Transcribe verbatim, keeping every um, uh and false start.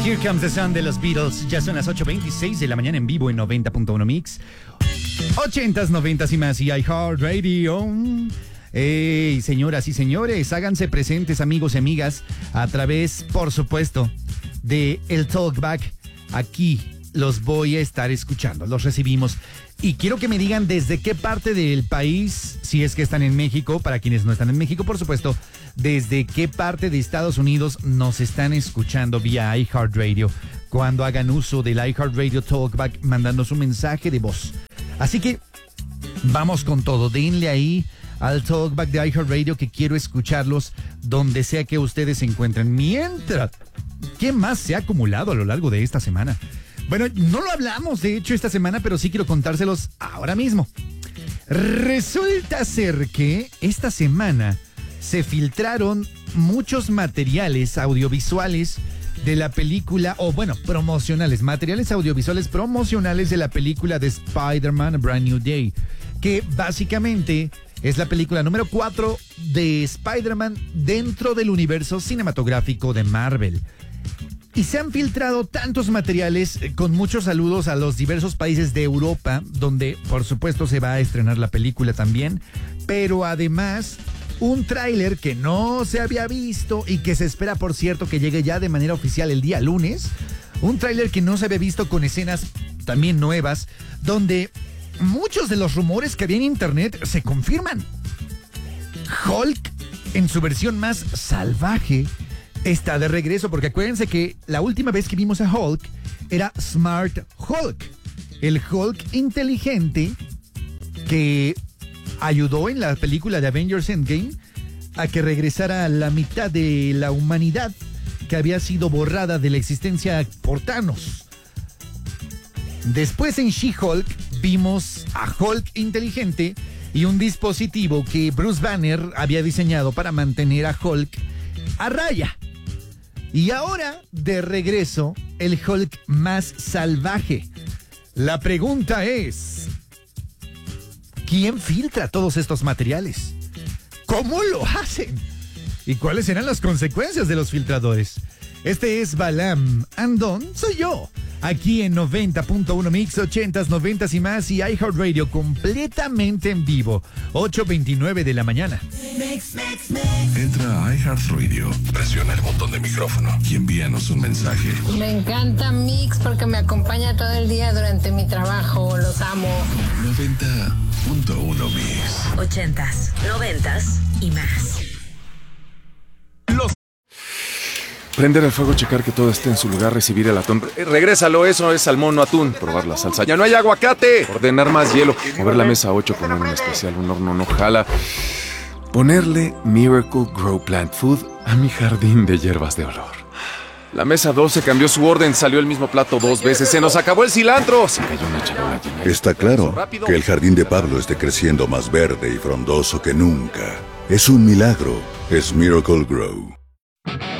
Here Comes the Sun de los Beatles. Ya son las ocho veintiséis de la mañana en vivo en noventa punto uno Mix. ochentas, noventas y más y iHeartRadio. Hey, señoras y señores, háganse presentes, amigos y amigas, a través, por supuesto, de el Talkback. Aquí los voy a estar escuchando, los recibimos. Y quiero que me digan desde qué parte del país, si es que están en México, para quienes no están en México, por supuesto, desde qué parte de Estados Unidos nos están escuchando vía iHeartRadio, cuando hagan uso del iHeartRadio Talkback, mandando su mensaje de voz. Así que vamos con todo, denle ahí al Talkback de iHeartRadio, que quiero escucharlos donde sea que ustedes se encuentren. Mientras, ¿qué más se ha acumulado a lo largo de esta semana? Bueno, no lo hablamos de hecho esta semana, pero sí quiero contárselos ahora mismo. Resulta ser que esta semana se filtraron muchos materiales audiovisuales de la película, o bueno, promocionales, materiales audiovisuales promocionales de la película de Spider-Man A Brand New Day, que básicamente es la película número cuatro de Spider-Man dentro del universo cinematográfico de Marvel. Y se han filtrado tantos materiales, eh, con muchos saludos a los diversos países de Europa, donde por supuesto se va a estrenar la película también, pero además un tráiler que no se había visto y que se espera, por cierto, que llegue ya de manera oficial el día lunes. Un tráiler que no se había visto, con escenas también nuevas, donde muchos de los rumores que había en internet se confirman. Hulk, en su versión más salvaje, está de regreso, porque acuérdense que la última vez que vimos a Hulk era Smart Hulk, el Hulk inteligente que ayudó en la película de Avengers Endgame a que regresara a la mitad de la humanidad que había sido borrada de la existencia por Thanos. Después en She-Hulk vimos a Hulk inteligente y un dispositivo que Bruce Banner había diseñado para mantener a Hulk a raya. Y ahora, de regreso, el Hulk más salvaje. La pregunta es, ¿quién filtra todos estos materiales? ¿Cómo lo hacen? ¿Y cuáles serán las consecuencias de los filtradores? Este es Balam Andón, soy yo, aquí en noventa punto uno Mix, ochentas, noventas y más, y iHeartRadio completamente en vivo, ocho veintinueve de la mañana. Entra a iHeartRadio, presiona el botón de micrófono y envíanos un mensaje. Me encanta Mix porque me acompaña todo el día durante mi trabajo, los amo. noventa punto uno Mix. Ochentas, noventas y más. Los Prender el fuego, checar que todo esté en su lugar, recibir el atún. Eh, regrésalo, eso es salmón, no atún. Probar la salsa. ¡Ya no hay aguacate! Ordenar más hielo. Mover la mesa a ocho, poner un especial, un horno no jala. Ponerle Miracle Grow Plant Food a mi jardín de hierbas de olor. La mesa doce cambió su orden, salió el mismo plato dos veces. ¡Se nos acabó el cilantro! Se cayó una charola llena. Está claro que el jardín de Pablo esté creciendo más verde y frondoso que nunca. Es un milagro. Es Miracle Grow.